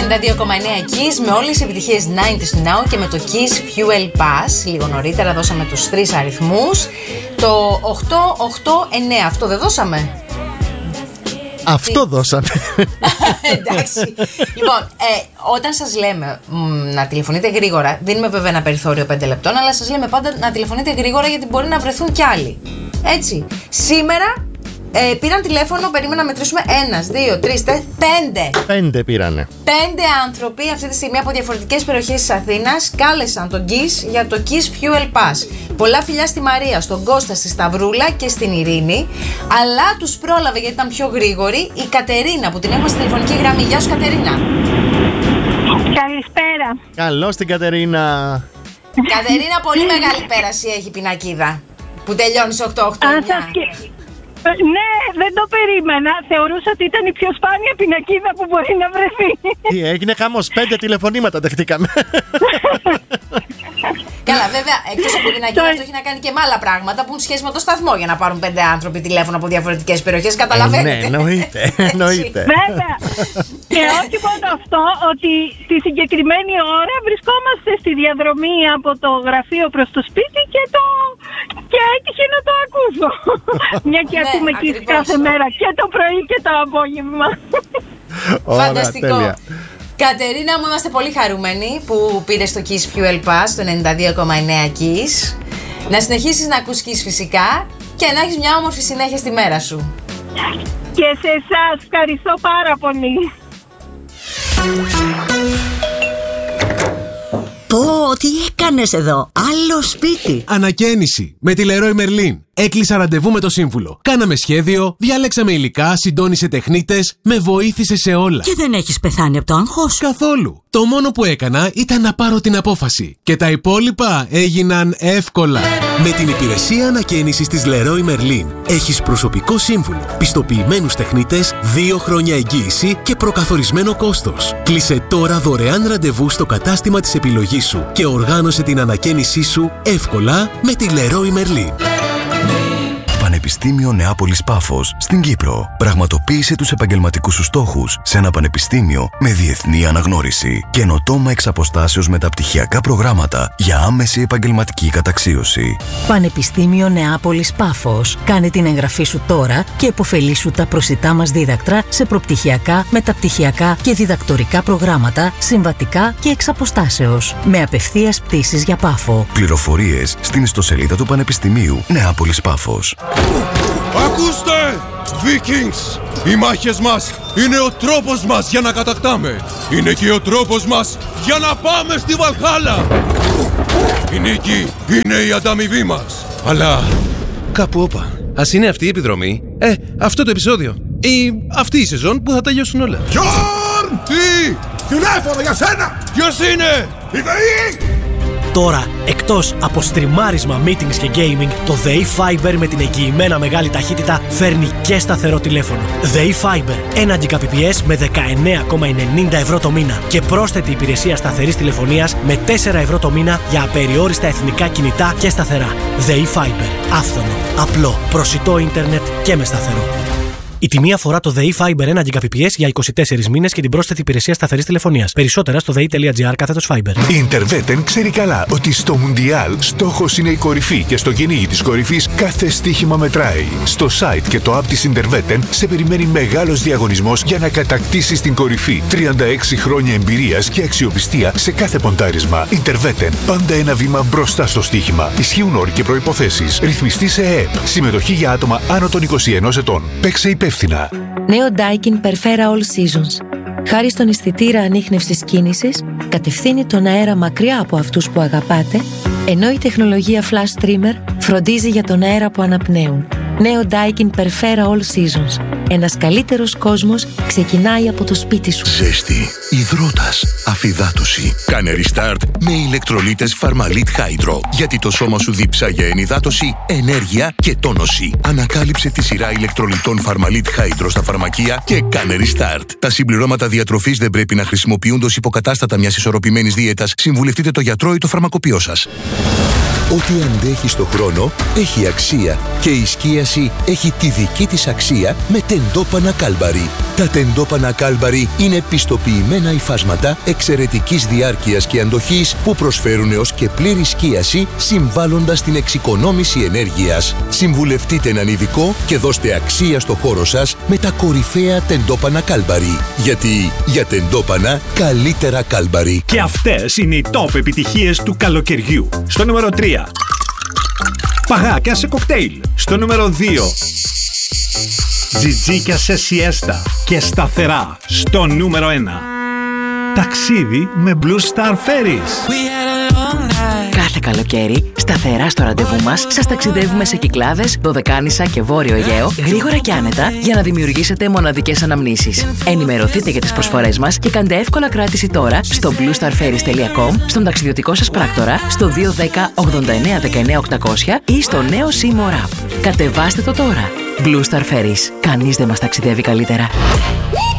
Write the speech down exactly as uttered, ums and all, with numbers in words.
ενενήντα δύο κόμμα εννέα Kiss με όλες τις επιτυχίες ενενήντα Now και με το Kiss Fuel Pass. Λίγο νωρίτερα δώσαμε τους τρεις αριθμούς. Το οκτώ οκτώ εννέα, αυτό δεν δώσαμε? Αυτό δώσαμε. Εντάξει. Λοιπόν, ε, όταν σας λέμε μ, να τηλεφωνείτε γρήγορα, δίνουμε βέβαια ένα περιθώριο πέντε λεπτών, αλλά σας λέμε πάντα να τηλεφωνείτε γρήγορα γιατί μπορεί να βρεθούν κι άλλοι. Έτσι. Σήμερα ε, πήραν τηλέφωνο, περίμενα να μετρήσουμε. Ένας, δύο, τρεις, τέσσερις, πέντε. Πέντε πήρανε. Πέντε άνθρωποι αυτή τη στιγμή από διαφορετικές περιοχές της Αθήνας κάλεσαν τον Kiss για το Kiss Fuel Pass. Πολλά φιλιά στη Μαρία, στον Κώστα, στη Σταυρούλα και στην Ειρήνη. Αλλά τους πρόλαβε γιατί ήταν πιο γρήγορη η Κατερίνα που την έχουμε στη τηλεφωνική γραμμή. Γεια σου, Κατερίνα. Καλησπέρα. Καλώς την Κατερίνα. Κατερίνα, πολύ μεγάλη πέραση έχει η πινακίδα που τελειώνει σε οκτώ οκτώ εννέα. Ναι, δεν το περίμενα. Θεωρούσα ότι ήταν η πιο σπάνια πινακίδα που μπορεί να βρεθεί. Τι έγινε, χαμός, πέντε τηλεφωνήματα δεχτήκαμε. Καλά, βέβαια, εκτός από την πινακίδα, αυτό έχει να κάνει και με άλλα πράγματα που έχουν σχέση με το σταθμό για να πάρουν πέντε άνθρωποι τηλέφωνο από διαφορετικές περιοχές. Καταλαβαίνετε. Ναι, εννοείται. εννοείται. Βέβαια. Και όχι μόνο αυτό, ότι τη συγκεκριμένη ώρα βρισκόμαστε στη διαδρομή από το γραφείο προς το σπίτι και το. Και έτυχε να το ακούσω. Μια και ακούμε Kiss κάθε μέρα, και το πρωί και το απόγευμα. Φανταστικό. Κατερίνα μου, είμαστε πολύ χαρούμενοι που πήρες το Kiss Fuel Pass, το ενενήντα δύο κόμμα εννέα Kiss. Να συνεχίσεις να ακούς Kiss φυσικά και να έχεις μια όμορφη συνέχεια στη μέρα σου. Και σε εσάς, ευχαριστώ πάρα πολύ. Πω, τι έκανες εδώ, άλλο σπίτι. Ανακαίνιση με τη Leroy Merlin. Έκλεισα ραντεβού με το σύμβουλο. Κάναμε σχέδιο, διάλεξαμε υλικά, συντόνισε τεχνίτες, με βοήθησε σε όλα. Και δεν έχεις πεθάνει από το άγχος? Καθόλου. Το μόνο που έκανα ήταν να πάρω την απόφαση. Και τα υπόλοιπα έγιναν εύκολα. Με την υπηρεσία ανακαίνισης της Leroy Merlin έχεις προσωπικό σύμβουλο, πιστοποιημένους τεχνίτες, δύο χρόνια εγγύηση και προκαθορισμένο κόστος. Κλείσε τώρα δωρεάν ραντεβού στο κατάστημα της επιλογής σου και οργάνωσε την ανακαίνισή σου εύκολα με τη Leroy Merlin. Πανεπιστήμιο Νεάπολης Πάφος στην Κύπρο. Πραγματοποίησε τους επαγγελματικούς σου στόχους σε ένα πανεπιστήμιο με διεθνή αναγνώριση. Καινοτόμα εξ αποστάσεως μεταπτυχιακά προγράμματα για άμεση επαγγελματική καταξίωση. Πανεπιστήμιο Νεάπολης Πάφος. Κάνε την εγγραφή σου τώρα και επωφελήσου τα προσιτά μας δίδακτρα σε προπτυχιακά, μεταπτυχιακά και διδακτορικά προγράμματα, συμβατικά και εξ αποστάσεως. Με απευθείας πτήσεις για Πάφο. Πληροφορίες στην ιστοσελίδα του Πανεπιστημίου Νεάπολης Πάφος. Ακούστε! Vikings! Οι μάχες μας είναι ο τρόπος μας για να κατακτάμε. Είναι και ο τρόπος μας για να πάμε στη Βαλχάλα. Η νίκη είναι η ανταμοιβή μας. Αλλά κάπου όπα. Ας είναι αυτή η επιδρομή. Ε, αυτό το επεισόδιο. Ή αυτή η σεζόν που θα τελειώσουν όλα. Γιόρν! Τι! Τηλέφωνο για σένα! Ποιος είναι? Η ΔΕΗ! Τώρα, εκτός από στριμάρισμα, meetings και gaming, το ΔΕΗ Fiber με την εγγυημένα μεγάλη ταχύτητα φέρνει και σταθερό τηλέφωνο. ΔΕΗ Fiber, ένα Gbps με δεκαεννέα κόμμα ενενήντα ευρώ το μήνα και πρόσθετη υπηρεσία σταθερής τηλεφωνίας με τέσσερα ευρώ το μήνα για απεριόριστα εθνικά κινητά και σταθερά. ΔΕΗ Fiber, άφθονο, απλό, προσιτό ίντερνετ και με σταθερό. Η τιμή αφορά το ΔΕΗ Fiber ένα Gbps για είκοσι τέσσερις μήνες και την πρόσθετη υπηρεσία σταθερής τηλεφωνίας. Περισσότερα στο δei.gr κάθετος Fiber. Η Interveten ξέρει καλά ότι στο Μουντιάλ στόχος είναι η κορυφή και στο κυνήγι της κορυφής κάθε στοίχημα μετράει. Στο site και το app της Interveten σε περιμένει μεγάλος διαγωνισμός για να κατακτήσεις την κορυφή. τριάντα έξι χρόνια εμπειρίας και αξιοπιστία σε κάθε ποντάρισμα. Interveten, πάντα ένα βήμα μπροστά στο στοίχημα. Ισχύουν όροι και προϋποθέσεις. Ρυθμιστή σε ΕΕΠ. Συμμετοχή για άτομα άνω των είκοσι ενός ετών. Παίξε υπεύθυνα. Νέο Daikin Perfera All Seasons. Χάρη στον αισθητήρα ανίχνευσης κίνησης, κατευθύνει τον αέρα μακριά από αυτούς που αγαπάτε, ενώ η τεχνολογία Flash Streamer φροντίζει για τον αέρα που αναπνέουν. Νέο Daikin Perfera All Seasons. Ένας καλύτερος κόσμος ξεκινάει από το σπίτι σου. Ζέστη, υδρότας, αφυδάτωση. Κάνε restart με ηλεκτρολίτες Pharmalit Hydro. Γιατί το σώμα σου διψά για ενυδάτωση, ενέργεια και τόνωση. Ανακάλυψε τη σειρά ηλεκτρολιτών Pharmalit Hydro στα φαρμακεία και κάνε restart. Τα συμπληρώματα διατροφής δεν πρέπει να χρησιμοποιούνται ως υποκατάστατα μιας ισορροπημένης δίαιτας. Συμβουλευτείτε το γιατρό ή το φαρμακοποιό σας. Ό,τι αντέχει στο χρόνο έχει αξία και η σκία απόλαυση έχει τη δική της αξία με τεντόπανα Κάλμπαρι. Τα τεντόπανα Κάλμπαρι είναι πιστοποιημένα υφάσματα εξαιρετικής διάρκειας και αντοχής που προσφέρουν έως και πλήρη σκίαση, συμβάλλοντας στην εξοικονόμηση ενέργειας. Συμβουλευτείτε έναν ειδικό και δώστε αξία στο χώρο σας με τα κορυφαία τεντόπανα Κάλμπαρι. Γιατί για τεντόπανα καλύτερα Κάλμπαρι. Και αυτές είναι οι top επιτυχίες του καλοκαιριού. Στο νούμερο τρία. Παγάκια σε κοκτέιλ. Στο νούμερο δύο. Τζιτζίκια σε σιέστα και σταθερά. Στο νούμερο ένα. Ταξίδι με Blue Star Ferries. Κάθε καλοκαίρι, σταθερά στο ραντεβού μας, σας ταξιδεύουμε σε Κυκλάδες, Δωδεκάνησα και Βόρειο Αιγαίο, γρήγορα και άνετα, για να δημιουργήσετε μοναδικές αναμνήσεις. Ενημερωθείτε για τις προσφορές μας και κάντε εύκολα κράτηση τώρα στο blue star ferries dot com, στον ταξιδιωτικό σας πράκτορα, στο δύο ένα μηδέν ογδόντα εννέα δεκαεννέα οκτακόσια ή στο νέο Seymour App. Κατεβάστε το τώρα. Blue Star Ferries. Κανείς δεν μας ταξιδεύει καλύτερα.